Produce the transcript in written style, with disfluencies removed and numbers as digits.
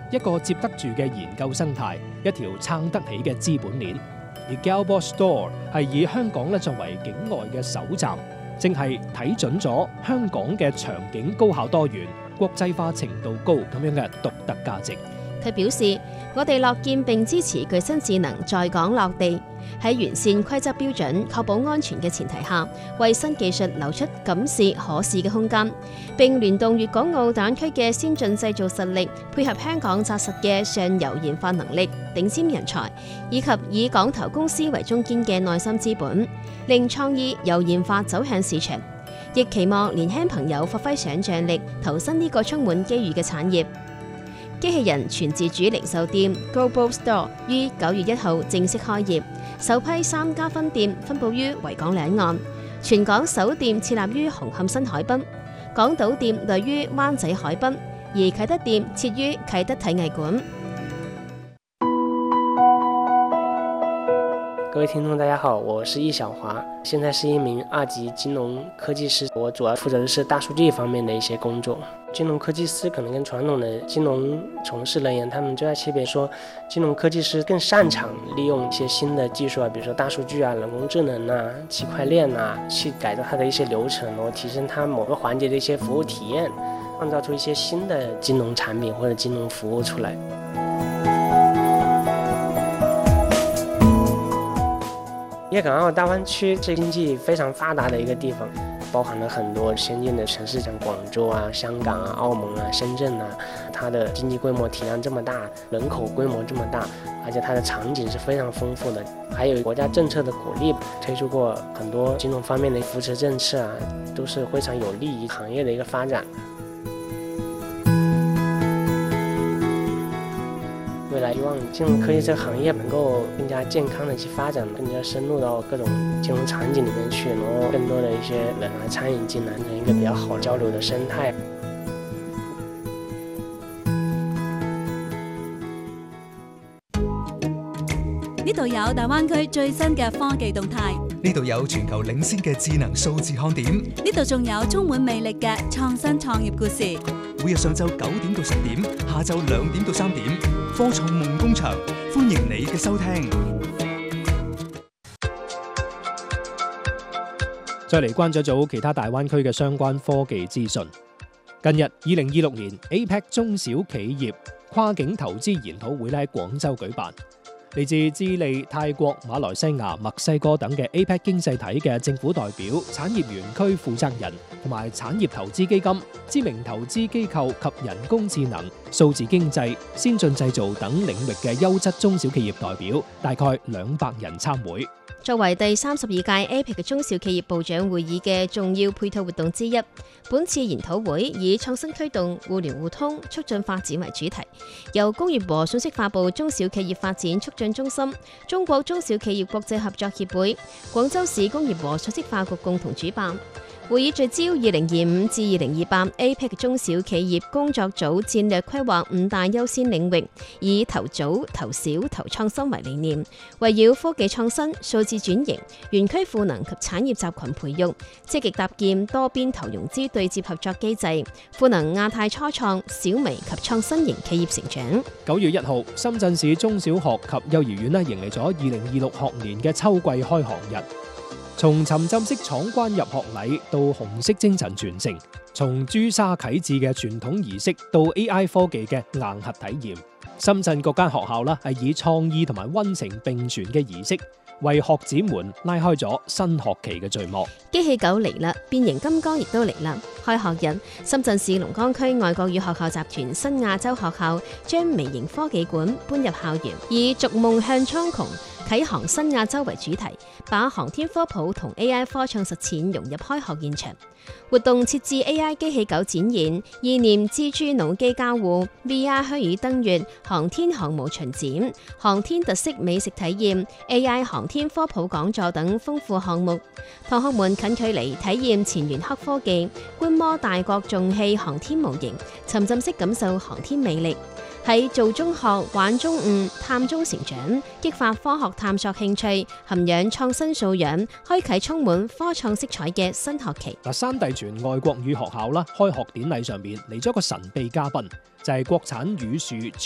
一個接得住嘅研究生態，一條撐得起嘅資本鏈。而 Galbot Store 係以香港作為境外嘅首站，正係睇準咗香港嘅場景高效多元、國際化程度高咁樣嘅獨特價值。 佢表示：我哋樂見並支持具身智能在港落地，喺完善規則標準、確保安全嘅前提下，為新技術留出敢試可試嘅空間，並聯動粵港澳大灣區嘅先進製造實力，配合香港紮實嘅上游研發能力、頂尖人才，以及以港投公司為中堅嘅內心資本，令創意由研發走向市場。亦期望年輕朋友發揮想像力，投身呢個充滿機遇嘅產業。機器人全自主零售店 Galbot Store 於9月1號正式開業，首批3家分店分佈於維港兩岸，全港首店設立於紅磡新海濱，港島店位於灣仔海濱，而啟德店設於啟德體藝館。 各位聽眾大家好，我是易小華，現在是一名2級金融科技師，我主要負責的是大數據方面的一些工作。金融科技師可能跟傳統的金融從事人員，他們最大區別說，金融科技師更擅長利用一些新的技術啊，比如說大數據啊、人工智能啊、區塊鏈啊，去改造它的一些流程，然後提升它某個環節的一些服務體驗，創造出一些新的金融產品或者金融服務出來。粵港澳大灣區是經濟非常發達的一個地方，包含了很多先進的城市，像廣州啊、香港啊、澳門啊、深圳啊，它的經濟規模體量這麼大，人口規模這麼大，而且它的場景是非常豐富的，還有國家政策的鼓勵，推出過很多金融方面的扶持政策啊，都是非常有利於行業的一個發展。未來希望金融科技這個行業能夠更加健康的去發展，更加深入到各種金融場景裡面去，然後更多的一些人來參與進來，成一個比較好交流的生態。 呢度有大灣區最新嘅科技動態， 呢度有全球領先嘅智能數字看點， 呢度仲有充滿魅力嘅創新創業故事。 每日上晝9點到10點，下晝2點到3點，科創夢工場，歡迎你嘅收聽。 再嚟關注組其他大灣區嘅相關科技資訊。近日2026年 APEC 中小企業跨境投資研討會喺廣州舉辦。嚟自智利、泰國、馬來西亞、墨西哥等嘅 APEC 經濟體嘅政府代表、產業園區負責人同埋產業投資基金、知名投資機構及人工智能、數字經濟、先進製造等領域嘅優質中小企業代表，大概200人參會。 作為第32屆 APEC 嘅中小企業部長會議嘅重要配套活動之一，本次研討會以創新驅動、互聯互通、促進發展為主題，由工業和信息化部中小企業發展促進中心、中國中小企業國際合作協會、廣州市工業和信息化局共同主辦。會議聚焦2025至2028 APEC 中小企業工作組戰略規劃5大優先領域，以投早、投小、投創新為理念，圍繞科技創新、數字轉型、園區賦能及產業集群培育，積極搭建多邊投融資對接合作機制，賦能亞太初創、小微及創新型企業成長。 9月1號，深圳市中小學及幼兒園迎嚟咗2026學年嘅秋季開學日。從沉浸式闖關入學禮到紅色精神傳承，從朱砂啟智嘅傳統儀式到 AI 科技嘅硬核體驗，深圳各間學校係以創意同埋溫情並存嘅儀式，為學子們拉開咗新學期嘅序幕。 機器狗嚟啦，變形金剛亦都嚟啦！開學日，深圳市龍崗區外國語學校集團新亞洲學校將微型科技館搬入校園，以逐夢向蒼穹啟航新亞洲為主題，把航天科普同 AI 科創實踐融入開學現場。活動設置 AI 機器狗展演、意念蜘蛛腦機交互、VR 虛擬登月、航天航母巡展、航天特色美食體驗、AI 航天科普講座等豐富項目。同學們近距離體驗前沿黑科技，觀摩大國重器航天模型，沉浸式感受航天魅力。喺做中學、玩中悟、探中成長，激發科學探索興趣，涵養創新素養，開啟充滿科創色彩嘅新學期。 山地全外國語學校開學典禮上面嚟咗一個神秘嘉賓，就係國產語樹